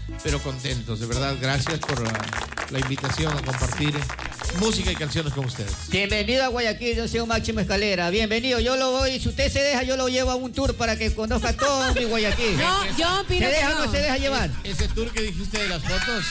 pero contentos. De verdad, gracias por la invitación a compartir música y canciones con ustedes. Bienvenido a Guayaquil, yo soy Máximo Escalera. Bienvenido, yo lo voy, si usted se deja, yo lo llevo a un tour para que conozca todo mi Guayaquil. No, yo opino ¿Se que deja o no. no se deja llevar? Ese tour que dijiste de las fotos.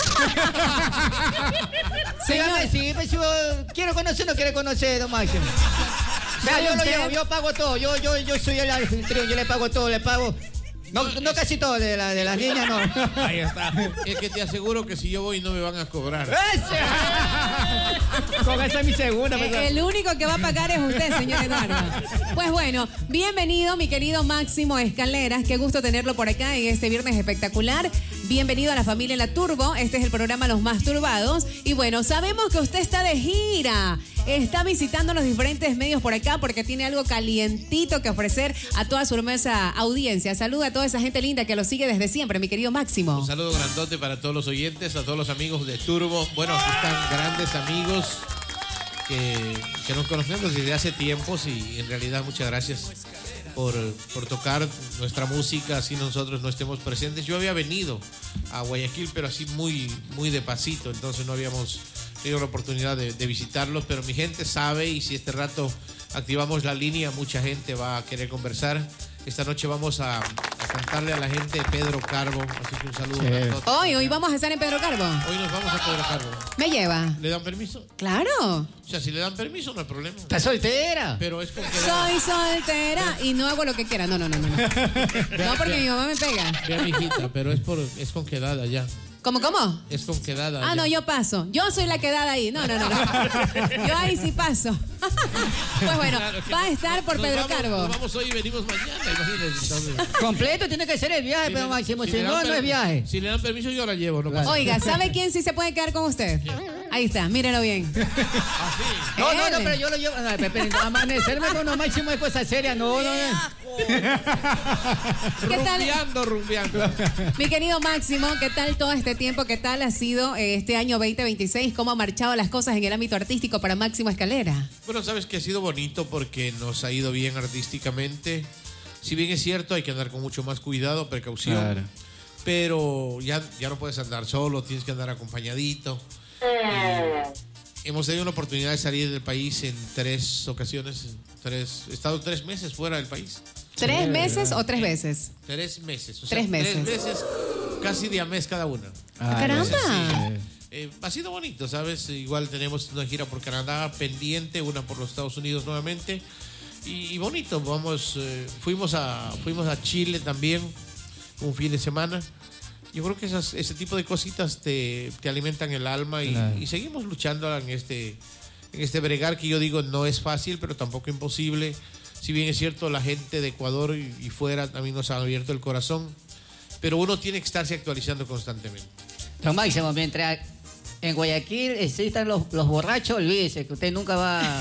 Dígame, sí, pues, si quiero conocer o no quiere conocer, don Máximo. Vea, yo lo llevo, yo pago todo, yo soy el anfitrión, yo le pago todo, le pago. No casi todo, de las niñas no. Ahí está. Es que te aseguro que si yo voy no me van a cobrar. Con esa es mi segunda. El único que va a pagar es usted, señor Eduardo. Pues bueno, bienvenido, mi querido Máximo Escaleras. Qué gusto tenerlo por acá en este viernes espectacular. Bienvenido a la familia La Turbo. Este es el programa Los Más Turbados. Y bueno, sabemos que usted está de gira. Está visitando los diferentes medios por acá porque tiene algo calientito que ofrecer a toda su hermosa audiencia. Saluda a toda esa gente linda que lo sigue desde siempre, mi querido Máximo. Un saludo grandote para todos los oyentes, a todos los amigos de Turbo. Bueno, aquí están grandes amigos que nos conocemos desde hace tiempos y en realidad muchas gracias por tocar nuestra música, así nosotros no estemos presentes. Yo había venido a Guayaquil, pero así muy, muy de pasito, entonces no habíamos tenido la oportunidad de visitarlos, pero mi gente sabe y si este rato activamos la línea, mucha gente va a querer conversar. Esta noche vamos a cantarle a la gente de Pedro Carbo, así que un saludo. Sí. Hoy vamos a estar en Pedro Carbo. Hoy nos vamos a Pedro Carbo. ¿Me lleva? ¿Le dan permiso? Claro. O sea, si le dan permiso no hay problema. ¿Estás soltera? Pero es con que Soy soltera y no hago lo que quiera. No. No, porque mi mamá me pega. Vea, mijita, pero es con quedada ya. ¿Cómo? Es con quedada. Ah, ya. no, yo paso. Yo soy la quedada ahí. No. Yo ahí sí paso. Pues bueno, Claro que va a estar por Pedro Carbo. Nos vamos hoy y venimos mañana, imagínense. Entonces, Completo tiene que ser el viaje, pero Máximo, si le no, dan no es viaje. Si le dan permiso, yo la llevo. No pasa Oiga, nada. ¿sabe quién sí se puede quedar con usted? Ahí está, mírenlo bien. No, pero yo lo llevo. No, amanecerme con los Máximo es cosa seria, no. ¿Qué tal? Rumbeando. Mi querido Máximo, ¿qué tal todo este tiempo? ¿Qué tal ha sido este año 2026? ¿Cómo han marchado las cosas en el ámbito artístico para Máximo Escalera? Bueno, sabes que ha sido bonito porque nos ha ido bien artísticamente. Si bien es cierto, hay que andar con mucho más cuidado, precaución. Claro. Pero ya no puedes andar solo, tienes que andar acompañadito. Hemos tenido la oportunidad de salir del país en 3 ocasiones. He estado 3 meses fuera del país. ¿3 meses o 3 veces? 3 meses. O sea, 3 meses. 3 meses, casi de a mes cada una. ¡Caramba! Ha sido bonito, ¿sabes? Igual tenemos una gira por Canadá pendiente, una por los Estados Unidos nuevamente. Y bonito, fuimos a Chile también un fin de semana. Yo creo que ese tipo de cositas te alimentan el alma y seguimos luchando en este bregar que yo digo no es fácil, pero tampoco imposible. Si bien es cierto, la gente de Ecuador y fuera también nos han abierto el corazón, pero uno tiene que estarse actualizando constantemente. Don Máximo, mientras en Guayaquil existan los borrachos, olvídese que usted nunca va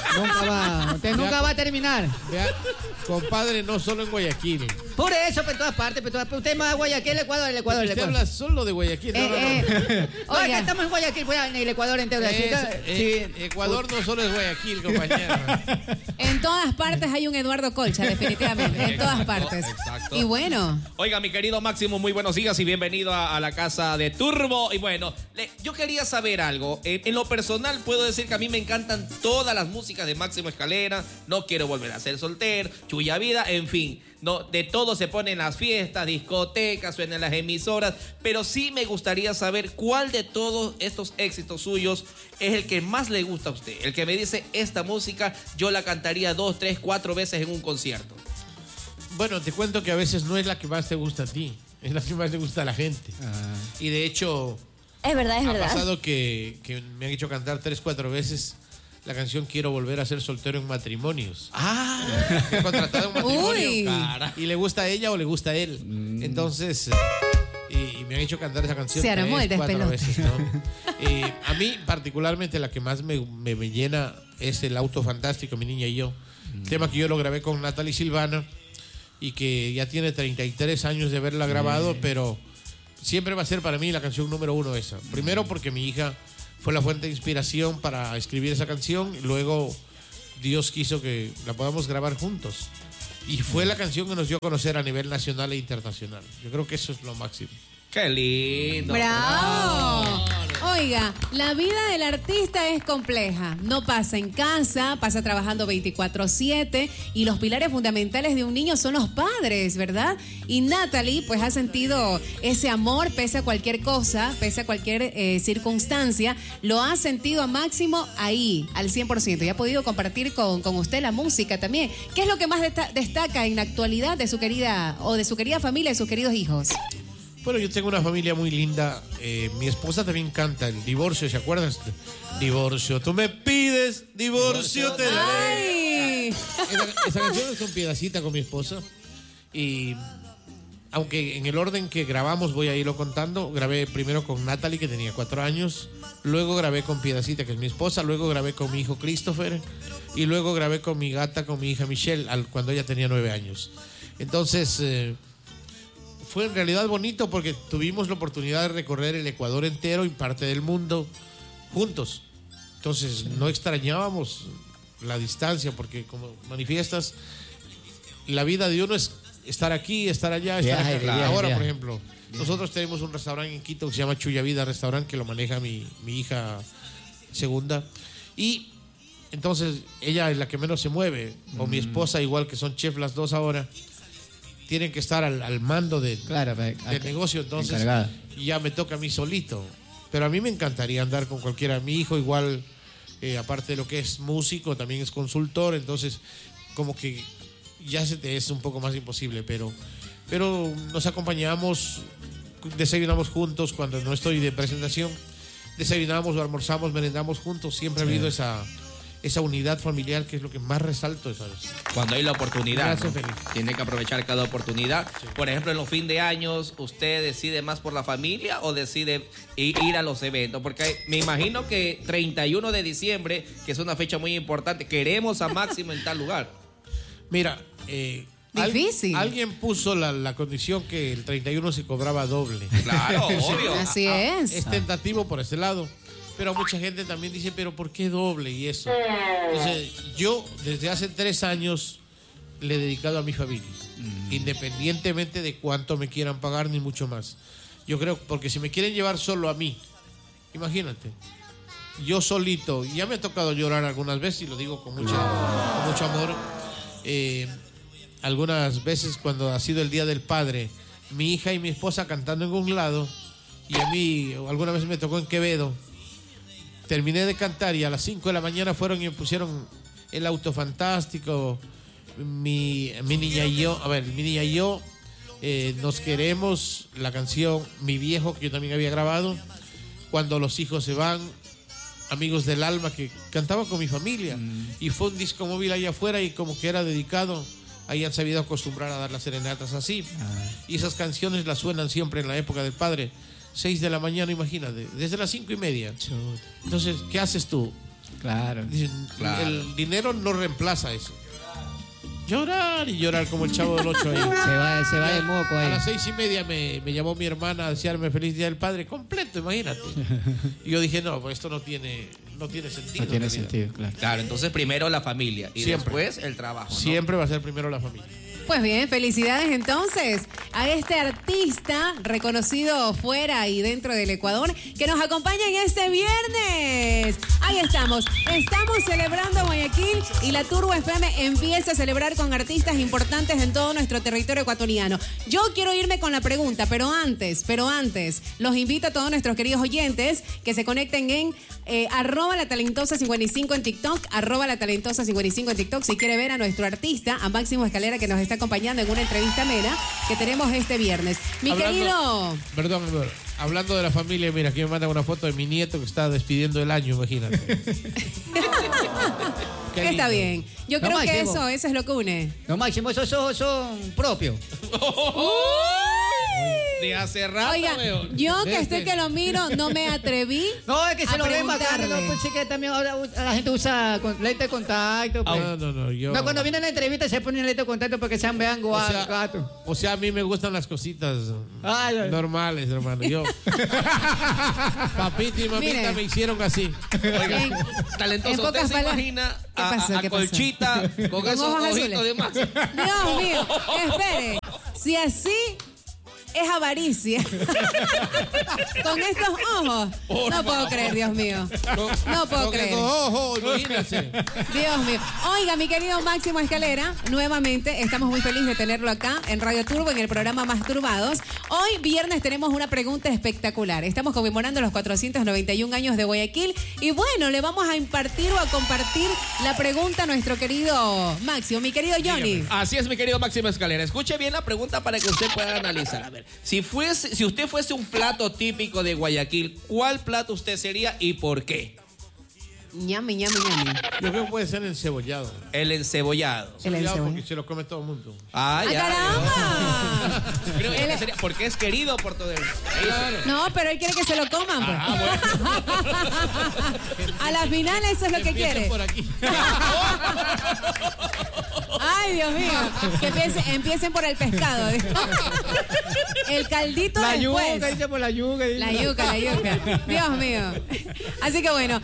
a terminar. Vea, compadre, no solo en Guayaquil. Por eso, en todas partes, usted es más Guayaquil, el Ecuador. Usted habla solo de Guayaquil. No. Oiga, estamos en Guayaquil, pues, en el Ecuador entero. Ecuador no solo es Guayaquil, compañero. En todas partes hay un Eduardo Colcha, definitivamente. En todas partes. Exacto. Y bueno. Oiga, mi querido Máximo, muy buenos días y bienvenido a la casa de Turbo. Y bueno, yo quería saber algo. En lo personal puedo decir que a mí me encantan todas las músicas de Máximo Escalera. No quiero volver a ser soltero, Chuya Vida, en fin. No, de todo se pone en las fiestas, discotecas, suenan las emisoras, pero sí me gustaría saber cuál de todos estos éxitos suyos es el que más le gusta a usted. El que me dice, esta música yo la cantaría 2, 3, 4 veces en un concierto. Bueno, te cuento que a veces no es la que más te gusta a ti, es la que más le gusta a la gente. Y de hecho, es verdad. ha pasado que me han hecho cantar 3, 4 veces la canción Quiero volver a ser soltero en matrimonios. He contratado un matrimonio. Y le gusta a ella o le gusta a él. Entonces, y me han hecho cantar esa canción Se armó el 3, 4 despelote. veces, ¿no? A mí, particularmente, la que más me llena es El Auto Fantástico, Mi Niña y Yo. Tema que yo lo grabé con Natalie Silvana y que ya tiene 33 años de haberla grabado, pero siempre va a ser para mí la canción número 1 esa. Primero porque mi hija fue la fuente de inspiración para escribir esa canción. Y luego Dios quiso que la podamos grabar juntos. Y fue la canción que nos dio a conocer a nivel nacional e internacional. Yo creo que eso es lo máximo. Qué lindo. ¡Bravo! Oiga, la vida del artista es compleja. No pasa en casa, pasa trabajando 24/7 y los pilares fundamentales de un niño son los padres, ¿verdad? Y Natalie pues ha sentido ese amor pese a cualquier cosa, pese a cualquier circunstancia, lo ha sentido a máximo ahí, al 100%. Y ha podido compartir con usted la música también. ¿Qué es lo que más destaca en la actualidad de su querida familia y sus queridos hijos? Bueno, yo tengo una familia muy linda. Mi esposa también canta el divorcio, ¿se acuerdan? Divorcio, tú me pides, divorcio te daré. ¡Ay! Esa canción es con Piedacita, con mi esposa. Y aunque en el orden que grabamos voy a irlo contando, grabé primero con Natalie, que tenía 4 años. Luego grabé con Piedacita, que es mi esposa. Luego grabé con mi hijo Christopher. Y luego grabé con mi gata, con mi hija Michelle, cuando ella tenía 9 años. Entonces... fue en realidad bonito porque tuvimos la oportunidad de recorrer el Ecuador entero y parte del mundo juntos. Entonces no extrañábamos la distancia porque, como manifiestas, la vida de uno es estar aquí, estar allá, estar acá. Viaje. Ahora, por ejemplo, nosotros tenemos un restaurante en Quito que se llama Chuya Vida Restaurant, que lo maneja mi hija segunda. Y entonces ella es la que menos se mueve, o mi esposa igual, que son chef las dos ahora. Tienen que estar al mando del negocio, entonces encargada. Ya me toca a mí solito. Pero a mí me encantaría andar con cualquiera. Mi hijo igual, aparte de lo que es músico, también es consultor, entonces como que ya se te es un poco más imposible, pero nos acompañamos, desayunamos juntos cuando no estoy de presentación, desayunamos o almorzamos, merendamos juntos, siempre ha habido esa unidad familiar que es lo que más resalto, ¿sabes? Cuando hay la oportunidad, ¿no? Feliz. Tiene que aprovechar cada oportunidad. Sí. Por ejemplo, en los fines de años, ¿usted decide más por la familia o decide ir a los eventos? Porque me imagino que 31 de diciembre, que es una fecha muy importante, queremos a Máximo en tal lugar. Mira, difícil. Alguien puso la condición que el 31 se cobraba doble. Claro, obvio. Así es. Es tentativo por ese lado. Pero mucha gente también dice, pero ¿por qué doble? Y eso. Entonces, yo desde hace 3 años le he dedicado a mi familia. Independientemente de cuánto me quieran pagar, ni mucho más. Yo creo, porque si me quieren llevar solo a mí, imagínate, yo solito, ya me ha tocado llorar algunas veces, y lo digo con mucho amor. Algunas veces cuando ha sido el Día del Padre, mi hija y mi esposa cantando en un lado, y a mí alguna vez me tocó en Quevedo. Terminé de cantar y a las 5 de la mañana fueron y me pusieron El Auto Fantástico, mi niña y yo, Nos Queremos, la canción Mi Viejo, que yo también había grabado, Cuando los hijos se van, Amigos del Alma, que cantaba con mi familia. Y fue un disco móvil allá afuera y como que era dedicado, ahí han sabido acostumbrar a dar las serenatas así. Y esas canciones las suenan siempre en la época del padre. 6 de la mañana, imagínate, desde las 5:30. Entonces, ¿qué haces tú? Claro. Dicen, claro. El dinero no reemplaza eso. Llorar y llorar como el Chavo del 8 ahí. Se va de moco ahí. A las 6:30 me llamó mi hermana a desearme feliz Día del Padre completo, imagínate. Y yo dije, no, pues esto no tiene sentido. No tiene sentido, claro. Claro, entonces primero la familia y Siempre. después el trabajo, ¿no? Siempre va a ser primero la familia. Pues bien, felicidades entonces a este artista reconocido fuera y dentro del Ecuador que nos acompaña en este viernes. Ahí estamos celebrando Guayaquil y la Turbo FM empieza a celebrar con artistas importantes en todo nuestro territorio ecuatoriano. Yo quiero irme con la pregunta, pero antes, los invito a todos nuestros queridos oyentes que se conecten en @latalentosa55 en TikTok, @latalentosa55 en TikTok, si quiere ver a nuestro artista, a Máximo Escalera, que nos está acompañando en una entrevista amena que tenemos este viernes. Perdón, hablando de la familia, mira, aquí me mandan una foto de mi nieto que está despidiendo el año, imagínate. Está bien. Yo creo que eso es lo que une. No, Máximo, esos ojos son propios. De hace rato, oiga, veo. yo que estoy que lo miro, no me atreví. No, es que se lo ven preguntarle. bacán. No, pues sí que también ahora la gente usa lente de contacto. Pues. No, yo... No, cuando viene la entrevista se ponen lente de contacto porque sean vean gato. O sea, a mí me gustan las cositas normales, hermano. Yo. Papita y mamita me hicieron así. Oiga, talentoso, ¿usted se imagina a Colchita con esos ojitos de más? Dios mío, espere. Si así es avaricia. Con estos ojos. No puedo creer, Dios mío. No puedo creer. Ojo, imagínense. Dios mío. Oiga, mi querido Máximo Escalera, nuevamente estamos muy felices de tenerlo acá en Radio Turbo, en el programa Masturbados. Hoy, viernes, tenemos una pregunta espectacular. Estamos conmemorando los 491 años de Guayaquil. Y bueno, le vamos a impartir o a compartir la pregunta a nuestro querido Máximo. Mi querido Johnny. Así es, mi querido Máximo Escalera. Escuche bien la pregunta para que usted pueda analizar. A ver, si usted fuese un plato típico de Guayaquil, ¿cuál plato usted sería y por qué? Ñami, ñami, ñami. Yo creo que puede ser el encebollado. El encebollado. Porque se lo come todo el mundo. Ah, ya. ¡Caramba! Creo que sería porque es querido por todo el mundo. Claro. No, pero él quiere que se lo coman. Pues. A la final eso es lo que quiere. Por aquí. Ay, Dios mío. Que empiecen por el pescado. El caldito La después. yuca, dice por la yuca. La yuca. Dios mío. Así que bueno,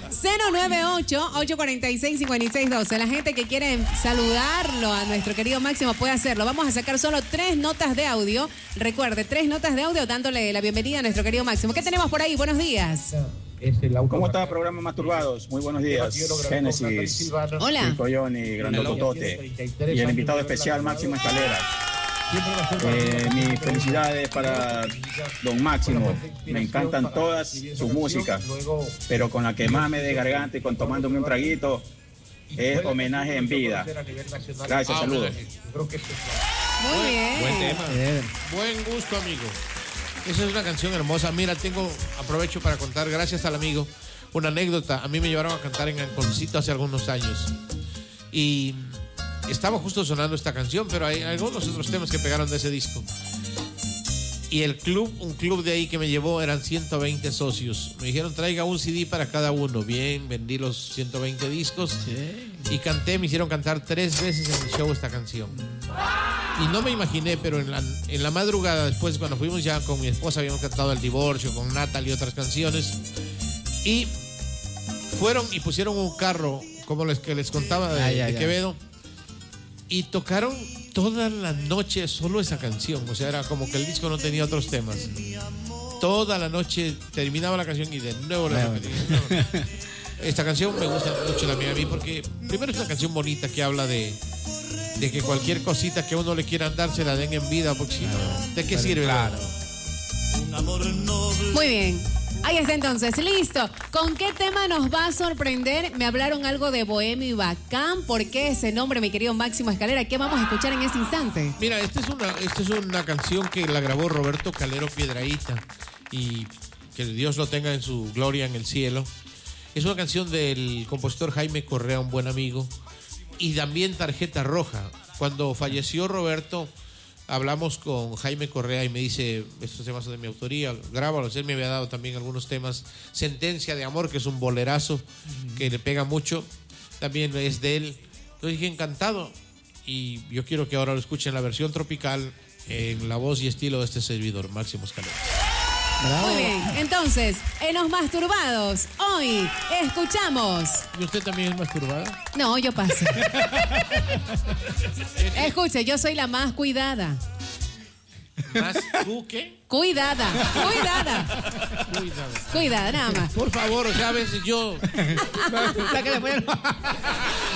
098-846-5612. La gente que quiere saludarlo a nuestro querido Máximo puede hacerlo. Vamos a sacar solo 3 notas de audio. Recuerde, 3 notas de audio dándole la bienvenida a nuestro querido Máximo. ¿Qué tenemos por ahí? Buenos días. ¿Cómo está, programa Masturbados? Muy buenos días. Génesis, Hola. Chico Johnny, Grandototote. Y el invitado especial, Máximo Escalera. Mis felicidades para don Máximo. Me encantan todas sus músicas, pero con la que más me dé garganta y con tomándome un traguito es Homenaje en Vida. Gracias, saludos. Muy bien. Buen tema. Buen gusto, amigo. Esa es una canción hermosa. Mira, aprovecho para contar, gracias al amigo, una anécdota. A mí me llevaron a cantar en Anconcito hace algunos años. Y estaba justo sonando esta canción, pero hay algunos otros temas que pegaron de ese disco. Y un club de ahí que me llevó, eran 120 socios. Me dijeron, traiga un CD para cada uno. Bien, vendí los 120 discos. Sí. Y canté, me hicieron cantar 3 veces en el show esta canción. Y no me imaginé, pero en la madrugada, después cuando fuimos ya con mi esposa, habíamos cantado El Divorcio, con Natalie y otras canciones. Y fueron y pusieron un carro, como les contaba de Quevedo. Y tocaron toda la noche solo esa canción. O sea, era como que el disco no tenía otros temas. Toda la noche terminaba la canción y de nuevo la repetían. Esta canción me gusta mucho también a mí porque primero es una canción bonita que habla de que cualquier cosita que uno le quieran dar se la den en vida, porque si no, ¿de qué sirve? Claro. Muy bien. Ahí está entonces, listo. ¿Con qué tema nos va a sorprender? Me hablaron algo de Bohemio y Bacán. ¿Por qué ese nombre, mi querido Máximo Escalera? ¿Qué vamos a escuchar en ese instante? Mira, esta es una canción que la grabó Roberto Calero Piedrahíta y que Dios lo tenga en su gloria en el cielo. Es una canción del compositor Jaime Correa, un buen amigo, y también Tarjeta Roja. Cuando falleció Roberto, hablamos con Jaime Correa y me dice, estos temas son de mi autoría, grábalos. Él me había dado también algunos temas. Sentencia de Amor, que es un bolerazo que le pega mucho, también es de él. Entonces dije, encantado. Y yo quiero que ahora lo escuchen la versión tropical en la voz y estilo de este servidor, Máximo Escalera. Bravo. Muy bien, entonces, en Los Masturbados, hoy escuchamos... ¿Y usted también es masturbada? No, yo paso. Escuche, yo soy la más cuidada. ¿Más tú qué? Cuidada, nada más. Por favor, o sea, a veces yo...